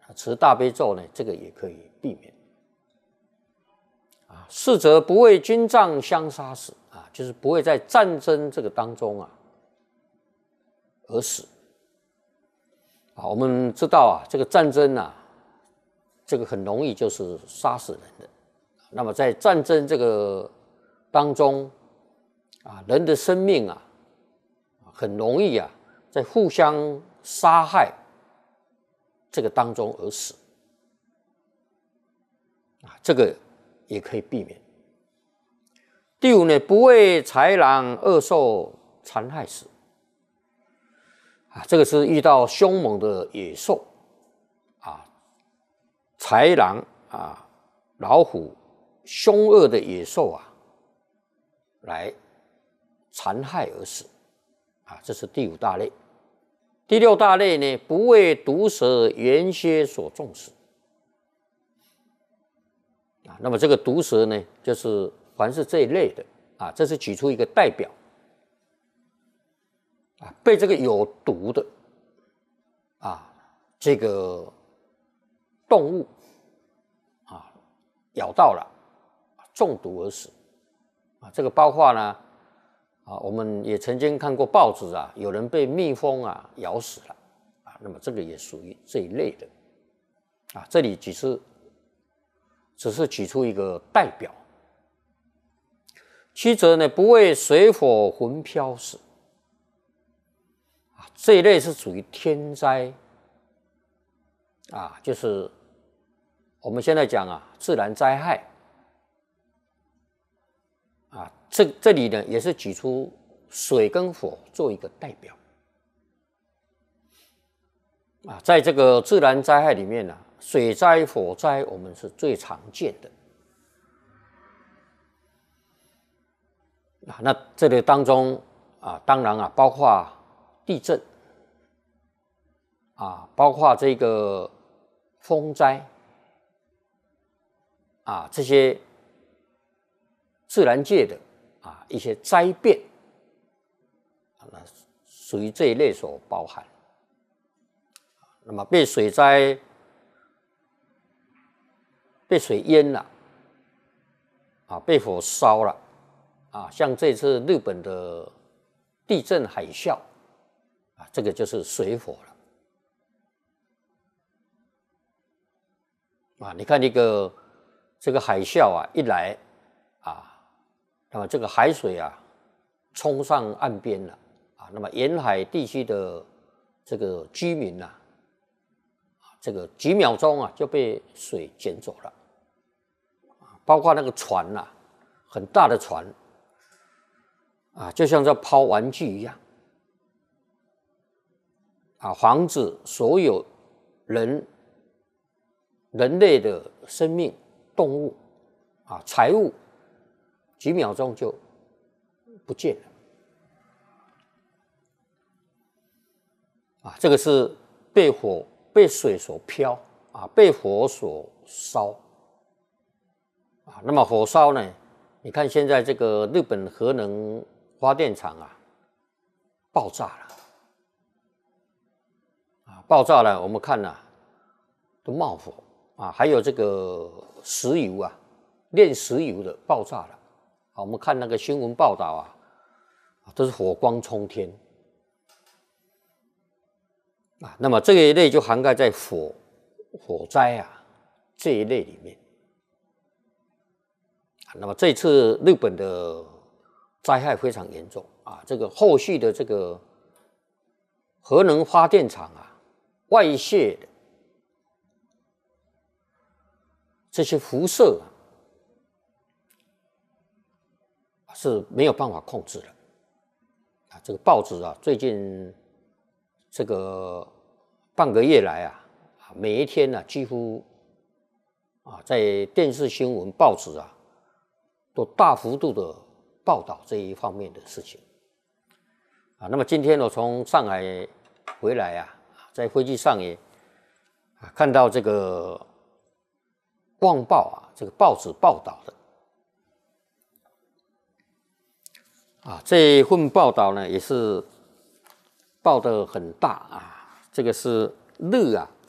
持大悲咒呢，这个也可以避免。逝者不为军仗相杀死就是不会在战争这个当中而死。我们知道这个战争这个很容易就是杀死人的。那么在战争这个当中人的生命很容易在互相杀害这个当中而死这个也可以避免。第五呢，不为豺狼恶兽残害死这个是遇到凶猛的野兽豺狼老虎凶恶的野兽来残害而死这是第五大类。第六大类呢，不为毒蛇原蝎所中死那么这个毒蛇呢，就是凡是这一类的这是举出一个代表被这个有毒的这个动物咬到了，中毒而死这个包括呢我们也曾经看过报纸有人被蜜蜂咬死了那么这个也属于这一类的这里只是举出一个代表。七则呢，不为水火魂飘死这一类是属于天灾就是我们现在讲自然灾害这里呢也是举出水跟火做一个代表在这个自然灾害里面水灾火灾我们是最常见的那这里当中当然包括地震包括这个风灾这些自然界的一些灾变属于这一类所包含。那么被水灾被水淹了被火烧了像这次日本的地震海啸这个就是水火了你看这个海啸一来那么这个海水冲上岸边了那么沿海地区的这个居民这个几秒钟就被水卷走了包括那个船很大的船就像在抛玩具一样防止所有人类的生命动物财物几秒钟就不见了这个是被水所漂被火所烧那么火烧呢，你看现在这个日本核能发电厂爆炸了我们看都冒火还有这个石油炼石油的爆炸了我们看那个新闻报道都是火光冲天那么这一类就涵盖在火灾这一类里面那么这次日本的灾害非常严重这个后续的这个核能发电厂外泄的这些辐射是没有办法控制的这个报纸最近这个半个月来每一天几乎在电视新闻报纸都大幅度的报道这一方面的事情那么今天我从上海回来在飞机上也看到这个旺报这个报纸报道的这一份报道呢也是报得很大这个是日